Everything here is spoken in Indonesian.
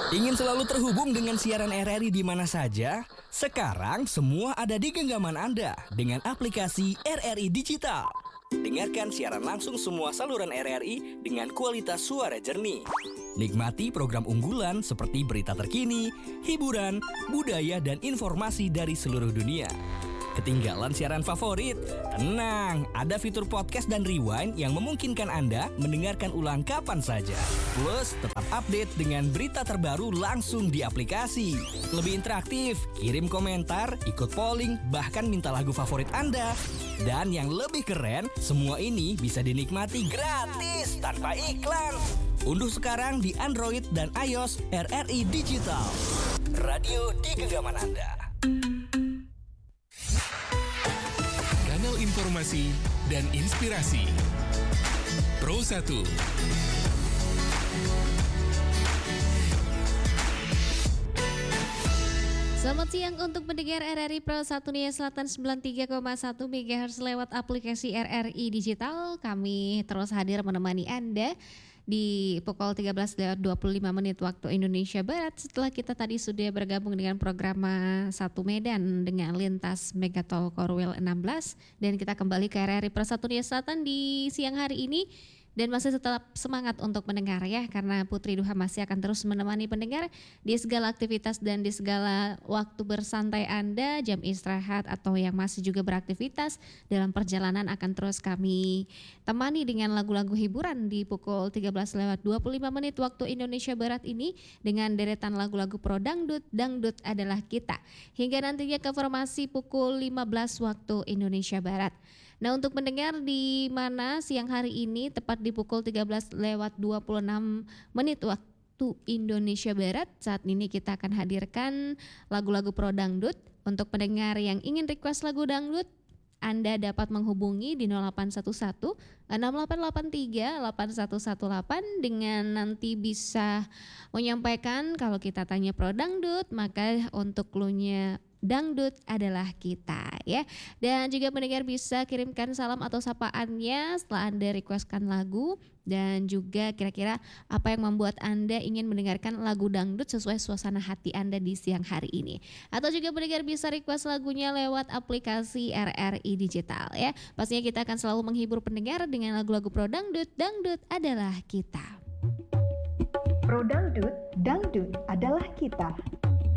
Ingin selalu terhubung dengan siaran RRI di mana saja? Sekarang semua ada di genggaman Anda dengan aplikasi RRI Digital. Dengarkan siaran langsung semua saluran RRI dengan kualitas suara jernih. Nikmati program unggulan seperti berita terkini, hiburan, budaya, dan informasi dari seluruh dunia. Ketinggalan siaran favorit? Tenang, ada fitur podcast dan rewind yang memungkinkan Anda mendengarkan ulang kapan saja. Plus, tetap update dengan berita terbaru langsung di aplikasi. Lebih interaktif, kirim komentar, ikut polling, bahkan minta lagu favorit Anda. Dan yang lebih keren, semua ini bisa dinikmati gratis tanpa iklan. Unduh sekarang di Android dan iOS RRI Digital. Radio di genggaman Anda. Informasi dan inspirasi. Pro 1. Selamat siang untuk pendengar RRI Pro 1 Nia Selatan 93,1 MHz lewat aplikasi RRI Digital. Kami terus hadir menemani Anda di pukul 13.25 waktu Indonesia Barat, setelah kita tadi sudah bergabung dengan program 1 Medan dengan lintas Megatol Korwil 16, dan kita kembali ke RRI Pro 1 Nia Selatan di siang hari ini. Dan masih tetap semangat untuk mendengar ya, karena Putri Duha masih akan terus menemani pendengar di segala aktivitas dan di segala waktu bersantai Anda, jam istirahat atau yang masih juga beraktivitas dalam perjalanan akan terus kami temani dengan lagu-lagu hiburan di pukul 13.25 waktu Indonesia Barat ini dengan deretan lagu-lagu pro dangdut, dangdut adalah kita, hingga nantinya ke formasi pukul 15 waktu Indonesia Barat. Nah, untuk mendengar di mana siang hari ini tepat di pukul 13.26 waktu Indonesia Barat, saat ini kita akan hadirkan lagu-lagu pro dangdut. Untuk pendengar yang ingin request lagu dangdut, Anda dapat menghubungi di 0811 6883 8118 dengan nanti bisa menyampaikan kalau kita tanya pro dangdut, maka untuk cluenya dangdut adalah kita ya. Dan juga pendengar bisa kirimkan salam atau sapaannya setelah Anda requestkan lagu, dan juga kira-kira apa yang membuat Anda ingin mendengarkan lagu dangdut sesuai suasana hati Anda di siang hari ini. Atau juga pendengar bisa request lagunya lewat aplikasi RRI Digital ya. Pastinya kita akan selalu menghibur pendengar dengan lagu-lagu pro dangdut, dangdut adalah kita. Pro dangdut, dangdut adalah kita.